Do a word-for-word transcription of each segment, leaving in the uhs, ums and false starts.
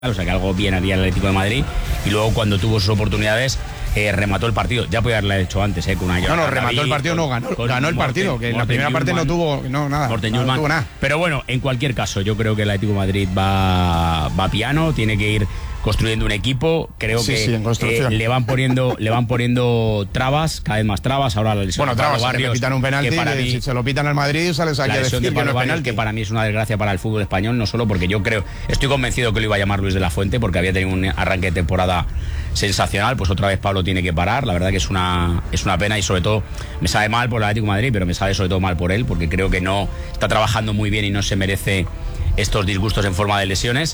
o sea que algo bien haría el Atlético de Madrid, y luego cuando tuvo sus oportunidades eh, remató el partido. Ya podía haberlo hecho antes, eh, con una No, no, remató David, el partido, con, no, ganó, con ganó el Morten, partido, que en la Morten primera parte no tuvo no, nada, no, no tuvo nada. Pero bueno, en cualquier caso, yo creo que el Atlético de Madrid va, va piano, tiene que ir construyendo un equipo. Creo sí, que sí, en construcción. Eh, le van poniendo le van poniendo trabas, cada vez más trabas. Ahora la lesión bueno, de trabas, Barrios, que pitan un penalti, que para que mí, si se lo pitan al Madrid sales aquí a decir de que no es Barrios, penalti. que para mí es una desgracia para el fútbol español, no solo porque yo creo, estoy convencido que lo iba a llamar Luis de la Fuente, porque había tenido un arranque de temporada sensacional. Pues otra vez Pablo tiene que parar. La verdad que es una es una pena, y sobre todo me sabe mal por el Atlético de Madrid, pero me sabe sobre todo mal por él, porque creo que no está trabajando muy bien y no se merece estos disgustos en forma de lesiones.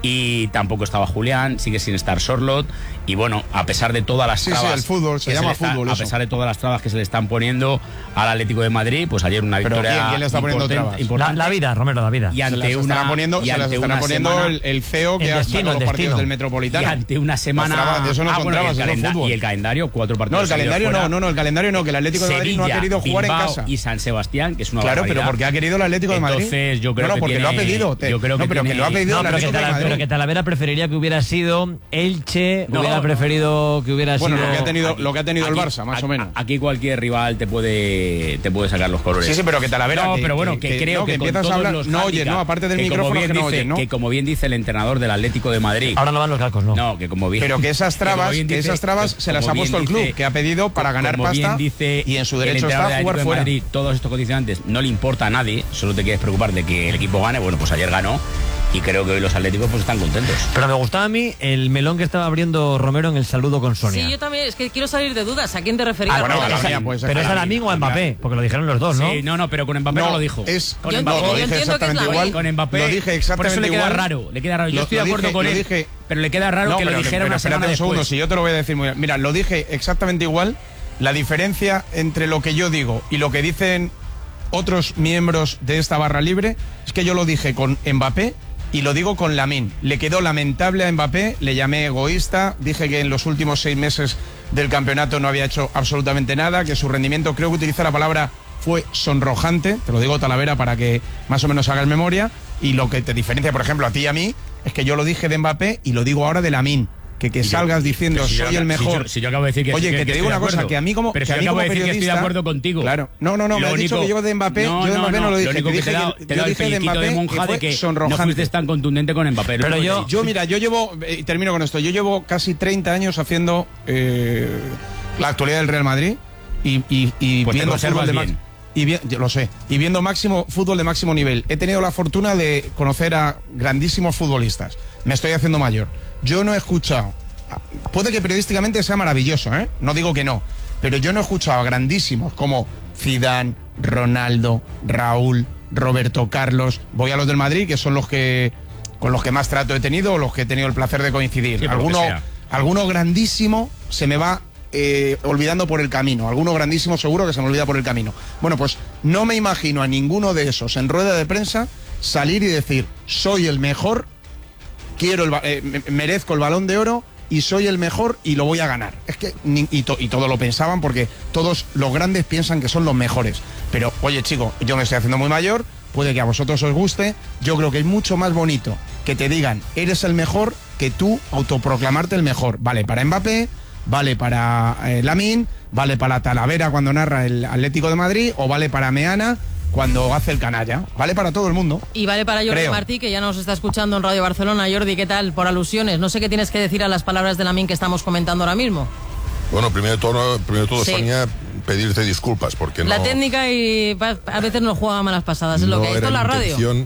Y tampoco estaba Julián, sigue sin estar Sorloth, y bueno, a pesar de todas las sí, trabas, sí, el fútbol, se llama se está, fútbol, a eso. pesar de todas las trabas que se le están poniendo al Atlético de Madrid, pues ayer una victoria. ¿Pero quién, quién le está poniendo trabas? La, la vida, Romero, la vida. Y ante se las una, estará poniendo, y se las ante estará una poniendo semana, el, el C E O que el ha destino, sacado el los partidos destino. del Metropolitano. Y ante una semana. Las trabas, de eso no ah, son bueno, trabas, y, el eso es calenda- fútbol. y el calendario, cuatro partidos. No, el calendario fuera. no, no, no, el calendario no, que el Atlético de Madrid Sevilla, no ha querido jugar Bilbao en casa. Y San Sebastián, que es una Claro, barbaridad. pero porque ha querido el Atlético de Madrid. Entonces, yo creo no, no, que porque tiene, lo ha pedido. Te, yo creo que no, pero tiene, que lo ha pedido No, el pero que, Atlético de Tala, Madrid. pero que Talavera preferiría que hubiera sido Elche, No, hubiera preferido que hubiera Bueno, sido... lo que ha tenido, Aquí- lo que ha tenido aquí- el Barça, más aquí- o menos. Aquí cualquier rival te puede te puede sacar los colores. Sí, sí, pero que Talavera. No, que, pero bueno, que, que, que creo no, que, que con empiezas todos a hablar. los No oye, handicaps, no, aparte del que como micrófono bien que no dice, oye, ¿no? Que como bien dice el entrenador del Atlético de Madrid. Ahora no van los calcos, no. No, que como bien. Pero que esas como trabas, bien que dice- esas trabas que se las como ha puesto el bien club, dice- que ha pedido para ganar como bien pasta dice y en su el derecho entrenador está del jugar Atlético de fuera. Madrid, todos estos condicionantes no le importa a nadie, solo te quieres preocupar de que el equipo gane. Bueno, pues ayer ganó, y creo que hoy los atléticos pues están contentos. Pero me gustaba a mí el melón que estaba abriendo Romero en el saludo con Sonia. Sí, yo también, es que quiero salir de dudas. ¿A quién te referías? Ah, bueno, Porque a la esa- mía, pues, pero es a la o a Mbappé, porque lo dijeron los dos, ¿no? Sí, no, no, pero con Mbappé no, No, lo dijo. es- con Yo Mbappé. No, entiendo- lo yo dije entiendo que es la exactamente ley. igual. Con Mbappé, Lo dije por eso exactamente le queda igual. raro, le queda raro. Yo Lo- estoy lo de acuerdo dije- con lo él, dije- pero le queda raro No, que lo pero dijera pero una semana espérate un segundo, después. si yo te lo voy a decir muy bien. Mira, lo dije exactamente igual. La diferencia entre lo que yo digo y lo que dicen otros miembros de esta barra libre es que yo lo dije con Mbappé y lo digo con Lamine. Le quedó lamentable a Mbappé, le llamé egoísta, dije que en los últimos seis meses del campeonato no había hecho absolutamente nada, que su rendimiento, creo que utilizar la palabra, fue sonrojante, te lo digo Talavera para que más o menos hagas memoria, y lo que te diferencia, por ejemplo, a ti y a mí, es que yo lo dije de Mbappé y lo digo ahora de Lamine. Que, que salgas diciendo Pero si yo soy acabo- el mejor. Si yo, si yo acabo de decir que Oye, sí, que, te estoy digo de una cosa, acuerdo. que a mí como, Pero que si a yo mí acabo como de decir que estoy de periodista- acuerdo contigo. Claro. No, no, no, me Lo has dicho único- que yo de Mbappé, no, yo de no, Mbappé no, no, lo dije. único Te que dije, te he dado- que- te he yo dado el dije de finiquito Mbappé de monja que fue de que no sonrojante. fuiste tan contundente con Mbappé. Pero Lo yo- único que he Yo, mira, yo llevo, eh, y termino con esto, yo llevo casi treinta años haciendo eh, la actualidad del Real Madrid y, y, y Pues te viendo conservas fútbol de bien. máximo. Y bien, yo lo sé. Y viendo máximo fútbol de máximo nivel. He tenido la fortuna de conocer a grandísimos futbolistas. Me estoy haciendo mayor. Yo no he escuchado. Puede que periodísticamente sea maravilloso, ¿eh? No digo que no. Pero yo no he escuchado a grandísimos como Zidane, Ronaldo, Raúl, Roberto Carlos. Voy a los del Madrid, que son los que con los que más trato he tenido o los que he tenido el placer de coincidir. Sí, por lo que alguno, sea. alguno grandísimo se me va eh, olvidando por el camino. Alguno grandísimo seguro que se me olvida por el camino. Bueno, pues no me imagino a ninguno de esos en rueda de prensa salir y decir soy el mejor, quiero el, ba- eh, me- merezco el Balón de Oro y soy el mejor y lo voy a ganar. Es que ni- y, to- y todo lo pensaban porque todos los grandes piensan que son los mejores. Pero oye, chico, yo me estoy haciendo muy mayor, puede que a vosotros os guste. Yo creo que es mucho más bonito que te digan eres el mejor que tú autoproclamarte el mejor. Vale para Mbappé, vale para eh, Lamine, vale para Talavera cuando narra el Atlético de Madrid o vale para Meana cuando hace el canalla. Vale para todo el mundo. Y vale para Jordi Creo. Martí, que ya nos está escuchando en Radio Barcelona. Jordi, ¿qué tal? Por alusiones. No sé qué tienes que decir a las palabras de Lamine que estamos comentando ahora mismo. Bueno, primero de todo, primero de todo Sí. Sonia, pedirte disculpas porque La no, técnica y pa- a veces nos juega malas pasadas, es lo no que hay. Esto era es la mi radio. intención,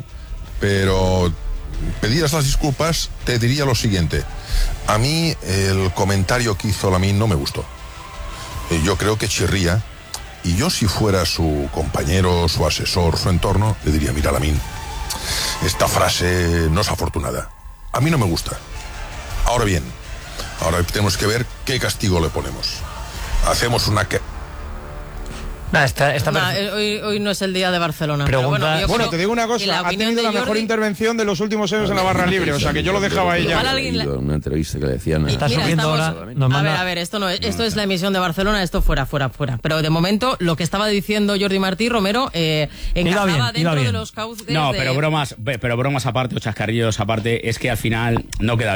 pero pedir estas disculpas te diría lo siguiente. A mí el comentario que hizo Lamine no me gustó. Eh, Yo creo que chirría, y yo si fuera su compañero, su asesor, su entorno, le diría, mira Lamine, esta frase no es afortunada. A mí no me gusta. Ahora bien, ahora tenemos que ver qué castigo le ponemos. Hacemos una... ca- Nah, está, está Nah, perfecto. hoy, hoy no es el día de Barcelona. pero Pregunta- bueno, yo Bueno, creo te digo una que cosa, ha opinión tenido de la mejor Jordi- intervención de los últimos años en la barra libre, o sea que yo lo dejaba ahí ya. Igual alguien la- En una entrevista que le decían. Está Mira, subiendo estamos- ahora. Nos A manda- ver, a ver, esto no es, esto es la emisión de Barcelona, esto fuera, fuera, fuera. Pero de momento, lo que estaba diciendo Jordi Martí Romero eh, encajaba bien, iba dentro bien. de los cauces No, de- pero bromas, pero bromas aparte o chascarrillos aparte, es que al final no queda